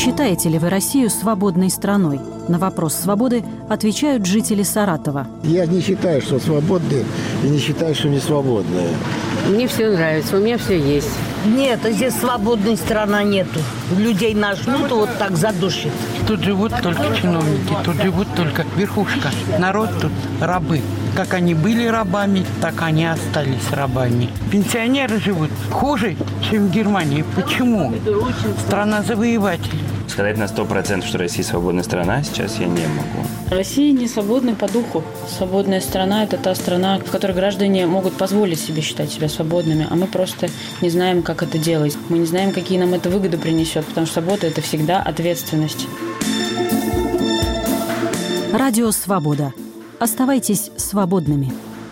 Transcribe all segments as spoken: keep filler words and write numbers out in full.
Считаете ли вы Россию свободной страной? На вопрос свободы отвечают жители Саратова. Я не считаю, что свободные, и не считаю, что не свободные. Мне все нравится, у меня все есть. Нет, здесь свободной страны нету. Людей нажмут, вот так задушит. Тут живут только чиновники, тут живут только верхушка. Народ тут рабы. Как они были рабами, так они остались рабами. Пенсионеры живут хуже, чем в Германии. Почему? Страна завоевателей. Сказать на сто процентов, что Россия свободная страна, сейчас я не могу. Россия не свободна по духу. Свободная страна – это та страна, в которой граждане могут позволить себе считать себя свободными, а мы просто не знаем, как это делать. Мы не знаем, какие нам это выгоды принесет, потому что свобода – это всегда ответственность. Радио «Свобода». Оставайтесь свободными.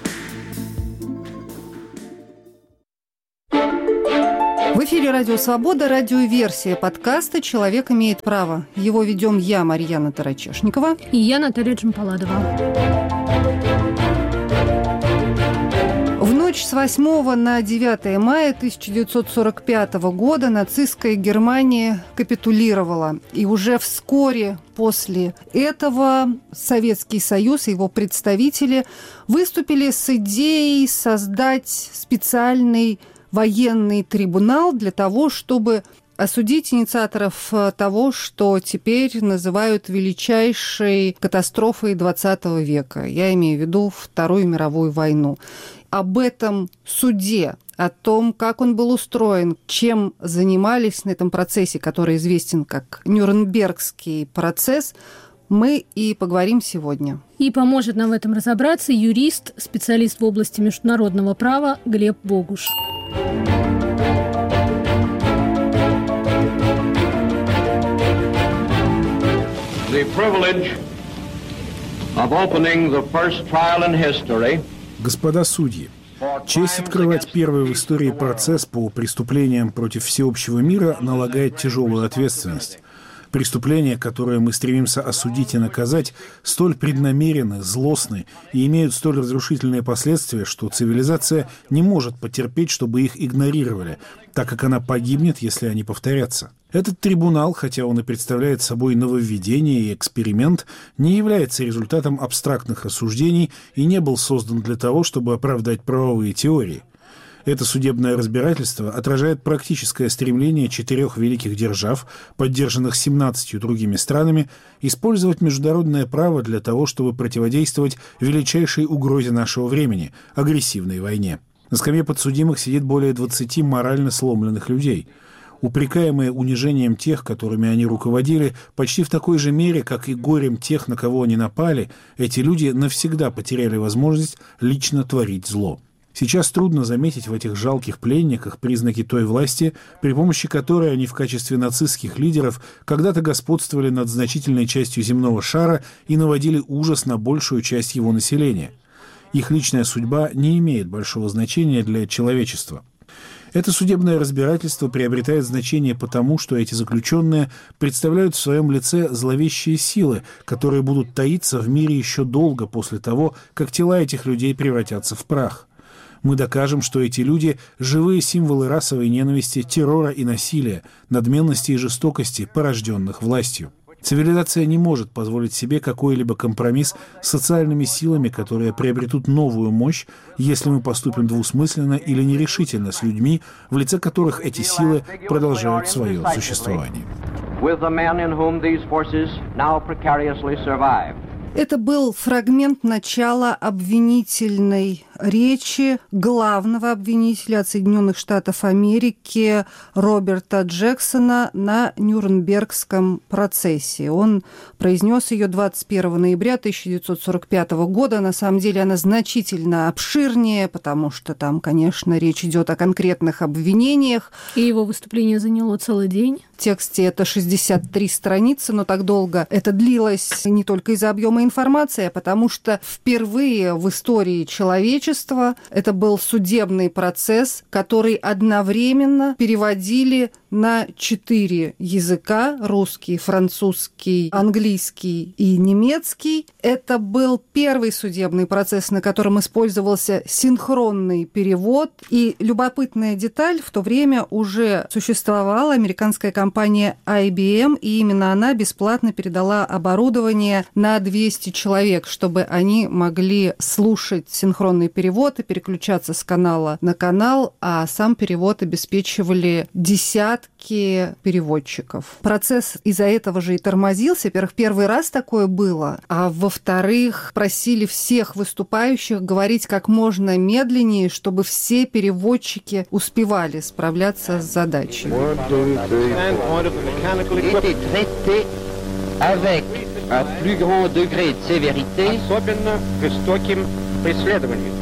В эфире «Радио Свобода», радиоверсия подкаста «Человек имеет право». Его ведем я, Марьяна Тарачешникова. И я, Наталья Джампаладова. В ночь с восьмого на девятое мая тысяча девятьсот сорок пятого года нацистская Германия капитулировала. И уже вскоре после этого Советский Союз и его представители выступили с идеей создать специальный военный трибунал для того, чтобы осудить инициаторов того, что теперь называют величайшей катастрофой двадцатого века. Я имею в виду Вторую мировую войну. Об этом суде, о том, как он был устроен, чем занимались на этом процессе, который известен как Нюрнбергский процесс, мы и поговорим сегодня. И поможет нам в этом разобраться юрист, специалист в области международного права Глеб Богуш. The privilege of opening the first trial in history. Господа судьи, честь открывать первый в истории процесс по преступлениям против всеобщего мира налагает тяжелую ответственность. Преступления, которые мы стремимся осудить и наказать, столь преднамеренны, злостны и имеют столь разрушительные последствия, что цивилизация не может потерпеть, чтобы их игнорировали, так как она погибнет, если они повторятся. Этот трибунал, хотя он и представляет собой нововведение и эксперимент, не является результатом абстрактных рассуждений и не был создан для того, чтобы оправдать правовые теории. Это судебное разбирательство отражает практическое стремление четырех великих держав, поддержанных семнадцатью другими странами, использовать международное право для того, чтобы противодействовать величайшей угрозе нашего времени – агрессивной войне. На скамье подсудимых сидит более двадцати морально сломленных людей. Упрекаемые унижением тех, которыми они руководили, почти в такой же мере, как и горем тех, на кого они напали, эти люди навсегда потеряли возможность лично творить зло. Сейчас трудно заметить в этих жалких пленниках признаки той власти, при помощи которой они в качестве нацистских лидеров когда-то господствовали над значительной частью земного шара и наводили ужас на большую часть его населения. Их личная судьба не имеет большого значения для человечества. Это судебное разбирательство приобретает значение потому, что эти заключенные представляют в своем лице зловещие силы, которые будут таиться в мире еще долго после того, как тела этих людей превратятся в прах. Мы докажем, что эти люди – живые символы расовой ненависти, террора и насилия, надменности и жестокости, порожденных властью. Цивилизация не может позволить себе какой-либо компромисс с социальными силами, которые приобретут новую мощь, если мы поступим двусмысленно или нерешительно с людьми, в лице которых эти силы продолжают свое существование. Это был фрагмент начала обвинительной речи главного обвинителя от Соединенных Штатов Америки Роберта Джексона на Нюрнбергском процессе. Он произнес ее двадцать первого ноября тысяча девятьсот сорок пятого года. На самом деле она значительно обширнее, потому что там, конечно, речь идет о конкретных обвинениях. И его выступление заняло целый день. В тексте это шестьдесят три страницы, но так долго это длилось не только из-за объема информации, а потому что впервые в истории человечества человечества. Это был судебный процесс, который одновременно переводили на четыре языка: русский, французский, английский и немецкий. Это был первый судебный процесс, на котором использовался синхронный перевод. И любопытная деталь: в то время уже существовала американская компания ай би эм, и именно она бесплатно передала оборудование на двести человек, чтобы они могли слушать синхронный перевод и переключаться с канала на канал, а сам перевод обеспечивали десятки переводчиков. Процесс из-за этого же и тормозился. Во-первых, первый раз такое было, а во-вторых, просили всех выступающих говорить как можно медленнее, чтобы все переводчики успевали справляться с задачей. Avec un plus grand degré de sévérité, особенно жестоким преследованием.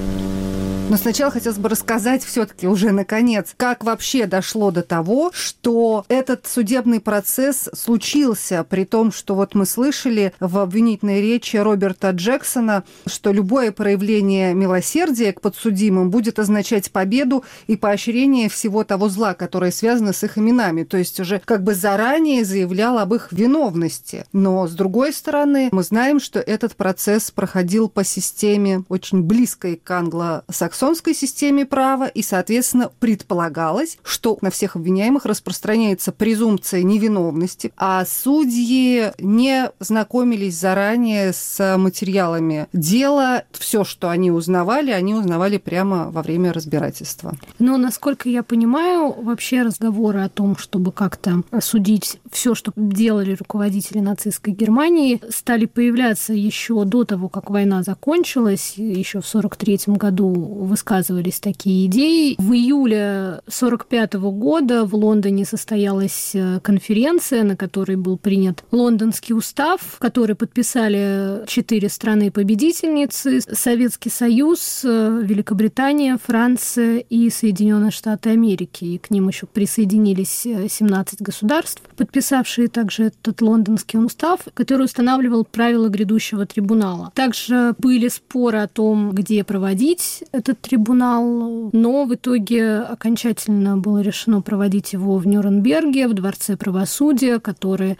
Но сначала хотелось бы рассказать все-таки уже наконец, как вообще дошло до того, что этот судебный процесс случился, при том, что вот мы слышали в обвинительной речи Роберта Джексона, что любое проявление милосердия к подсудимым будет означать победу и поощрение всего того зла, которое связано с их именами. То есть уже как бы заранее заявлял об их виновности. Но, с другой стороны, мы знаем, что этот процесс проходил по системе очень близкой к англо-саксонской системе права, и, соответственно, предполагалось, что на всех обвиняемых распространяется презумпция невиновности, а судьи не знакомились заранее с материалами дела. Все, что они узнавали, они узнавали прямо во время разбирательства. Но, насколько я понимаю, вообще разговоры о том, чтобы как-то осудить все, что делали руководители нацистской Германии, стали появляться еще до того, как война закончилась. Еще в сорок третьем году высказывались такие идеи. В июле сорок пятого года в Лондоне состоялась конференция, на которой был принят Лондонский устав, который подписали четыре страны-победительницы: Советский Союз, Великобритания, Франция и Соединенные Штаты Америки. И к ним еще присоединились семнадцать государств, подписавшие также этот Лондонский устав, который устанавливал правила грядущего трибунала. Также были споры о том, где проводить этот трибунал, но в итоге окончательно было решено проводить его в Нюрнберге, в Дворце правосудия, который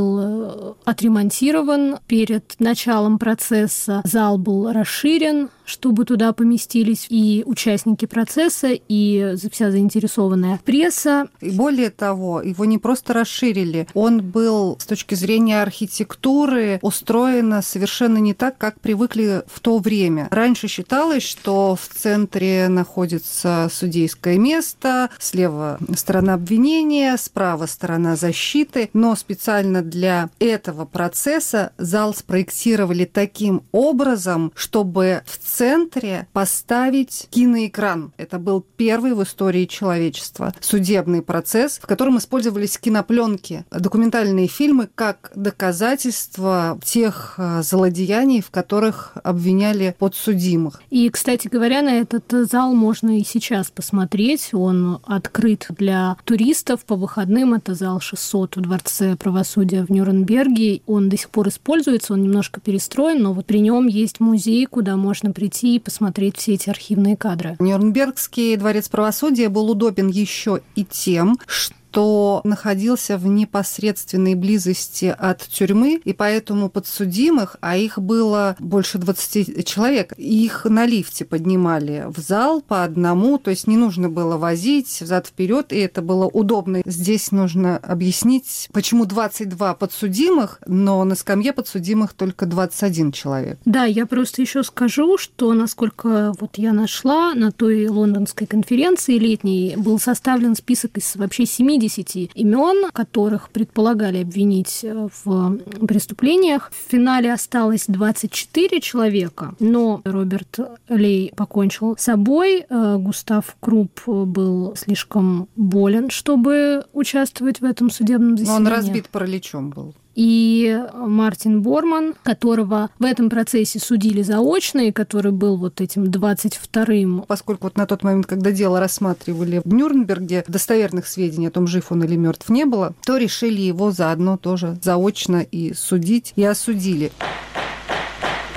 был отремонтирован перед началом процесса. Зал был расширен, чтобы туда поместились и участники процесса, и вся заинтересованная пресса. И более того, его не просто расширили, он был с точки зрения архитектуры устроен совершенно не так, как привыкли в то время. Раньше считалось, что в центре находится судейское место, слева сторона обвинения, справа сторона защиты, но специально для этого процесса зал спроектировали таким образом, чтобы в центре поставить киноэкран. Это был первый в истории человечества судебный процесс, в котором использовались кинопленки, документальные фильмы, как доказательство тех злодеяний, в которых обвиняли подсудимых. И, кстати говоря, на этот зал можно и сейчас посмотреть. Он открыт для туристов по выходным. Это зал шестьсот в Дворце правосудия в Нюрнберге. Он до сих пор используется, он немножко перестроен, но вот при нем есть музей, куда можно прийти и посмотреть все эти архивные кадры. Нюрнбергский дворец правосудия был удобен еще и тем, что что находился в непосредственной близости от тюрьмы, и поэтому подсудимых, а их было больше двадцати человек, их на лифте поднимали в зал по одному, то есть не нужно было возить взад-вперед, и это было удобно. Здесь нужно объяснить, почему двадцать два подсудимых, но на скамье подсудимых только двадцать один человек. Да, я просто еще скажу, что, насколько вот я нашла, на той лондонской конференции летней был составлен список из вообще семидесяти имен, которых предполагали обвинить в преступлениях. В финале осталось двадцать четыре человека, но Роберт Лей покончил с собой. Густав Крупп был слишком болен, чтобы участвовать в этом судебном заседании. Но он разбит параличом был. И Мартин Борман, которого в этом процессе судили заочно, и который был вот этим двадцать вторым. Поскольку вот на тот момент, когда дело рассматривали в Нюрнберге, достоверных сведений о том, жив он или мертв, не было, то решили его заодно тоже заочно и судить, и осудили. Кто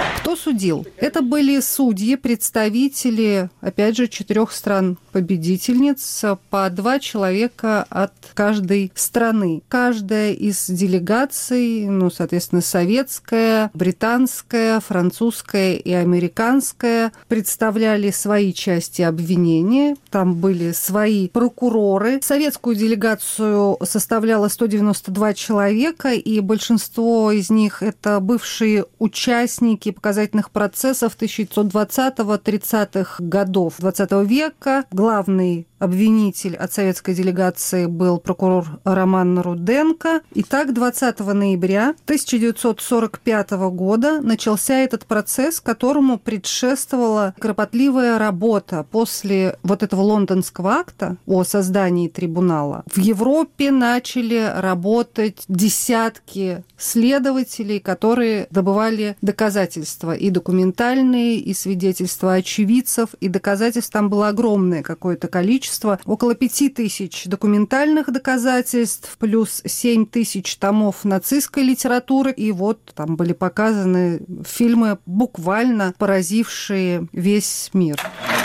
судил? Это были судьи, представители, опять же, четырех стран-победительниц, по два человека от каждой страны. Каждая из делегаций, ну, соответственно, советская, британская, французская и американская, представляли свои части обвинения. Там были свои прокуроры. Советскую делегацию составляло сто девяносто два человека, и большинство из них – это бывшие участники показательных процессов тысяча девятьсот двадцатого-тридцатых годов двадцатого века. Главный обвинитель от советской делегации был прокурор Роман Руденко. Итак, двадцатого ноября тысяча девятьсот сорок пятого года начался этот процесс, которому предшествовала кропотливая работа. После вот этого лондонского акта о создании трибунала в Европе начали работать десятки следователей, которые добывали доказательства, и документальные, и свидетельства очевидцев, и доказательств там было огромное какое-то количество. Около пяти тысяч документальных доказательств, плюс семь тысяч томов нацистской литературы. И вот там были показаны фильмы, буквально поразившие весь мир.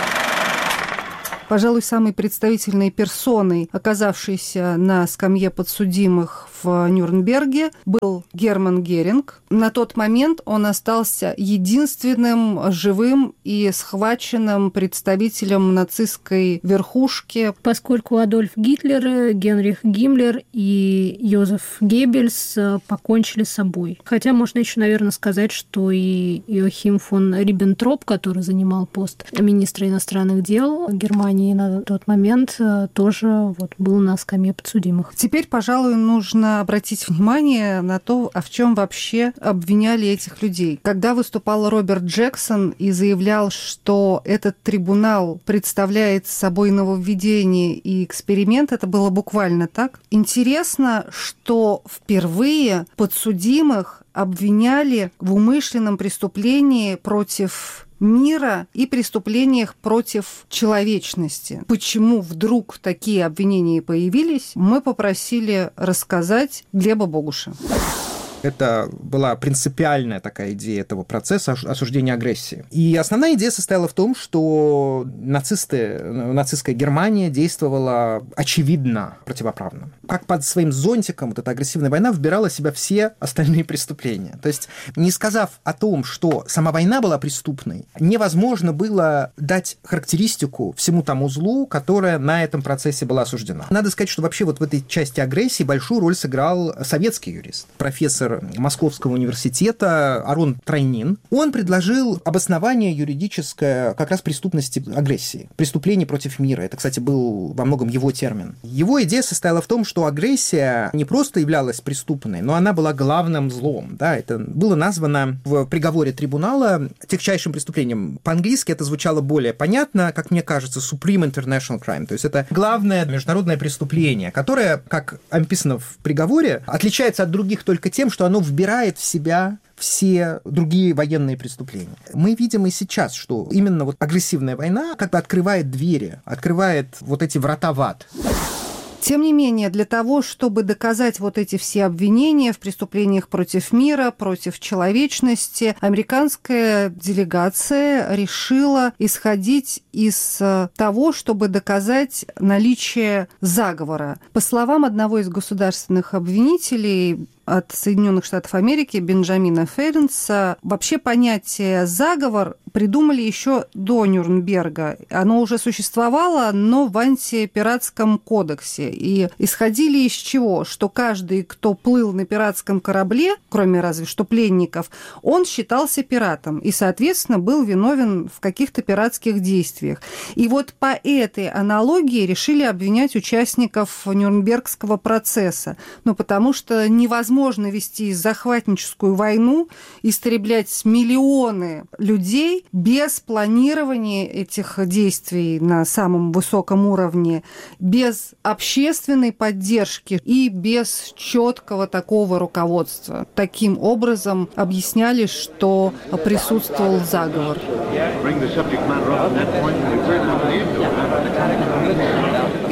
Пожалуй, самой представительной персоной, оказавшейся на скамье подсудимых в Нюрнберге, был Герман Геринг. На тот момент он остался единственным живым и схваченным представителем нацистской верхушки. Поскольку Адольф Гитлер, Генрих Гиммлер и Йозеф Геббельс покончили с собой. Хотя можно еще, наверное, сказать, что и Йохим фон Риббентроп, который занимал пост министра иностранных дел Германии на тот момент, тоже вот был на скамье подсудимых. Теперь, пожалуй, нужно обратить внимание на то, а в чем вообще обвиняли этих людей. Когда выступал Роберт Джексон и заявлял, что этот трибунал представляет собой нововведение и эксперимент, это было буквально так. Интересно, что впервые подсудимых обвиняли в умышленном преступлении против мира и преступлениях против человечности. Почему вдруг такие обвинения появились, мы попросили рассказать Глеба Богуша. Это была принципиальная такая идея этого процесса осуждения агрессии. И основная идея состояла в том, что нацисты, нацистская Германия действовала очевидно противоправно. Как под своим зонтиком вот эта агрессивная война вбирала в себя все остальные преступления. То есть, не сказав о том, что сама война была преступной, невозможно было дать характеристику всему тому злу, которое на этом процессе было осуждено. Надо сказать, что вообще вот в этой части агрессии большую роль сыграл советский юрист, профессор Московского университета Арон Тройнин. Он предложил обоснование юридическое как раз преступности агрессии, преступлений против мира. Это, кстати, был во многом его термин. Его идея состояла в том, что агрессия не просто являлась преступной, но она была главным злом. Да? Это было названо в приговоре трибунала тягчайшим преступлением. По-английски это звучало более понятно, как мне кажется, Supreme International Crime. То есть это главное международное преступление, которое, как описано в приговоре, отличается от других только тем, что оно вбирает в себя все другие военные преступления. Мы видим и сейчас, что именно вот агрессивная война как бы открывает двери, открывает вот эти врата в ад. Тем не менее, для того, чтобы доказать вот эти все обвинения в преступлениях против мира, против человечности, американская делегация решила исходить из того, чтобы доказать наличие заговора. По словам одного из государственных обвинителей от Соединенных Штатов Америки, Бенджамина Ференса, вообще понятие «заговор» придумали еще до Нюрнберга. Оно уже существовало, но в антипиратском кодексе. И исходили из чего? Что каждый, кто плыл на пиратском корабле, кроме разве что пленников, он считался пиратом и, соответственно, был виновен в каких-то пиратских действиях. И вот по этой аналогии решили обвинять участников Нюрнбергского процесса. Ну, потому что невозможно вести захватническую войну, истреблять миллионы людей без планирования этих действий на самом высоком уровне, без общественной поддержки и без четкого такого руководства. Таким образом объясняли, что присутствовал заговор.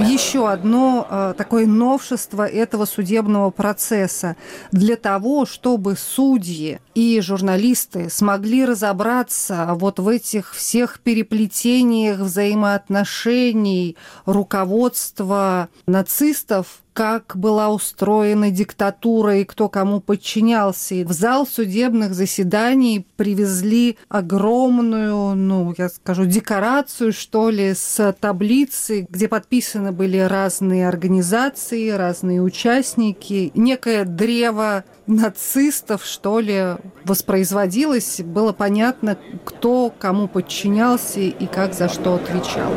еще одно э, такое новшество этого судебного процесса. Для того, чтобы судьи и журналисты смогли разобраться вот в этих всех переплетениях взаимоотношений руководства нацистов, как была устроена диктатура и кто кому подчинялся. И в зал судебных заседаний привезли огромную, ну, я скажу, декорацию, что ли, с таблицей, где подписаны были разные организации, разные участники. Некое древо нацистов, что ли, воспроизводилось. Было понятно, кто кому подчинялся и как за что отвечал.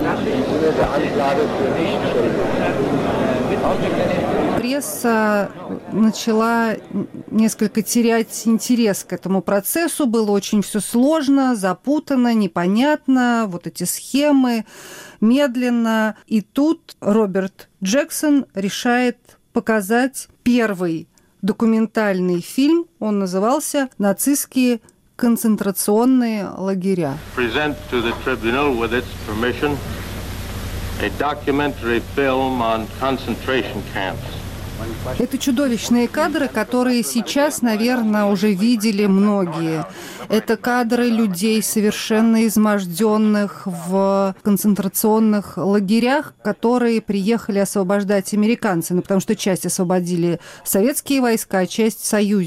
Пресса начала несколько терять интерес к этому процессу. Было очень все сложно, запутано, непонятно. Вот эти схемы, медленно. И тут Роберт Джексон решает показать первый документальный фильм. Он назывался «Нацистские концентрационные лагеря». Present to the tribunal with its permission a documentary film on concentration camps. Это чудовищные кадры, которые сейчас, наверное, уже видели многие. Это кадры людей, совершенно изможденных в концентрационных лагерях, которые приехали освобождать американцы. Ну, потому что часть освободили советские войска, а часть союзники.